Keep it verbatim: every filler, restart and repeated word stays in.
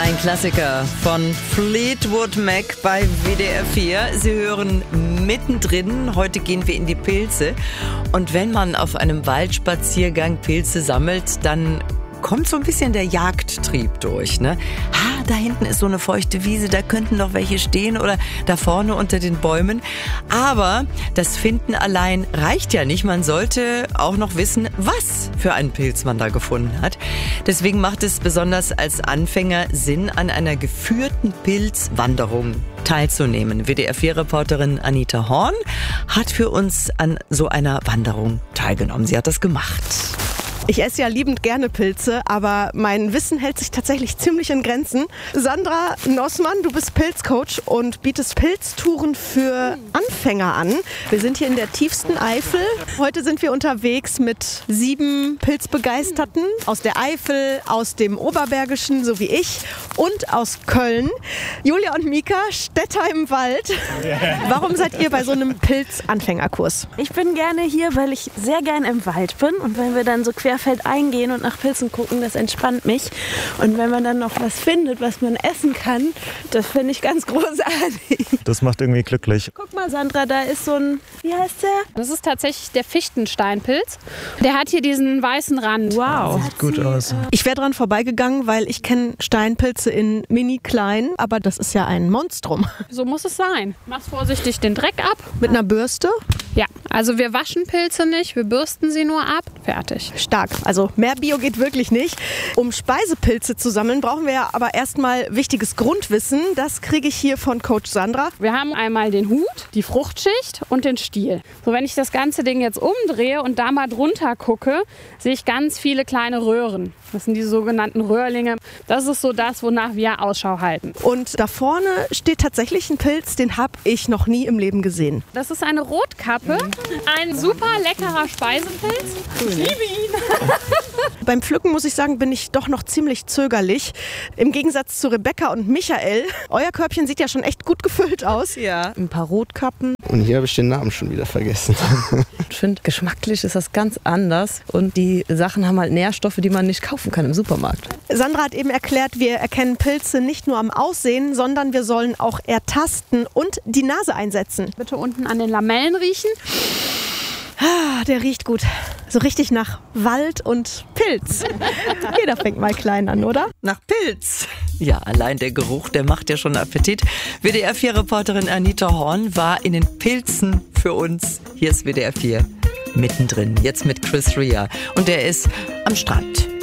Ein Klassiker von Fleetwood Mac bei W D R vier. Sie hören mittendrin. Heute gehen wir in die Pilze. Und wenn man auf einem Waldspaziergang Pilze sammelt, dann kommt so ein bisschen der Jagdtrieb durch, ne? Ha, da hinten ist so eine feuchte Wiese, da könnten noch welche stehen oder da vorne unter den Bäumen. Aber das Finden allein reicht ja nicht. Man sollte auch noch wissen, was für einen Pilz man da gefunden hat. Deswegen macht es besonders als Anfänger Sinn, an einer geführten Pilzwanderung teilzunehmen. W D R vier Reporterin Anita Horn hat für uns an so einer Wanderung teilgenommen. Sie hat das gemacht. Ich esse ja liebend gerne Pilze, aber mein Wissen hält sich tatsächlich ziemlich in Grenzen. Sandra Nossmann, du bist Pilzcoach und bietest Pilztouren für Anfänger an. Wir sind hier in der tiefsten Eifel. Heute sind wir unterwegs mit sieben Pilzbegeisterten aus der Eifel, aus dem Oberbergischen, so wie ich, und aus Köln. Julia und Mika, Städter im Wald. Warum seid ihr bei so einem Pilzanfängerkurs? Ich bin gerne hier, weil ich sehr gerne im Wald bin und wenn wir dann so quer eingehen gehen und nach Pilzen gucken, das entspannt mich. Und wenn man dann noch was findet, was man essen kann, das finde ich ganz großartig. Das macht irgendwie glücklich. Guck mal, Sandra, da ist so ein, wie heißt der? Das ist tatsächlich der Fichtensteinpilz. Der hat hier diesen weißen Rand. Wow. Sieht gut aus. Ich wäre dran vorbeigegangen, weil ich kenne Steinpilze in mini klein, aber das ist ja ein Monstrum. So muss es sein. Machst vorsichtig den Dreck ab. Mit einer Bürste? Ja, also wir waschen Pilze nicht, wir bürsten sie nur ab. Fertig. Stark. Also mehr Bio geht wirklich nicht. Um Speisepilze zu sammeln, brauchen wir ja aber erstmal wichtiges Grundwissen. Das kriege ich hier von Coach Sandra. Wir haben einmal den Hut, die Fruchtschicht und den Stiel. So, wenn ich das ganze Ding jetzt umdrehe und da mal drunter gucke, sehe ich ganz viele kleine Röhren. Das sind die sogenannten Röhrlinge. Das ist so das, wonach wir Ausschau halten. Und da vorne steht tatsächlich ein Pilz, den habe ich noch nie im Leben gesehen. Das ist eine Rotkappe, ein super leckerer Speisepilz. Ich liebe ihn. Beim Pflücken, muss ich sagen, bin ich doch noch ziemlich zögerlich. Im Gegensatz zu Rebecca und Michael. Euer Körbchen sieht ja schon echt gut gefüllt aus. Ja. Ein paar Rotkappen. Und hier habe ich den Namen schon wieder vergessen. Ich finde, geschmacklich ist das ganz anders. Und die Sachen haben halt Nährstoffe, die man nicht kaufen kann im Supermarkt. Sandra hat eben erklärt, wir erkennen Pilze nicht nur am Aussehen, sondern wir sollen auch ertasten und die Nase einsetzen. Bitte unten an den Lamellen riechen. Ah, der riecht gut. So richtig nach Wald und Pilz. Jeder fängt mal klein an, oder? Nach Pilz. Ja, allein der Geruch, der macht ja schon Appetit. W D R vier Reporterin Anita Horn war in den Pilzen für uns. Hier ist W D R vier mittendrin, jetzt mit Chris Rea. Und er ist am Strand.